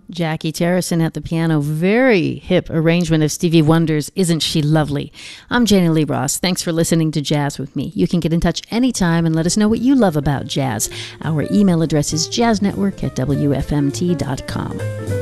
Jackie Terrison at the piano. Very hip arrangement of Stevie Wonder's Isn't She Lovely? I'm Janie Lee Ross. Thanks for listening to Jazz with me. You can get in touch anytime and let us know what you love about jazz. Our email address is jazznetwork@wfmt.com.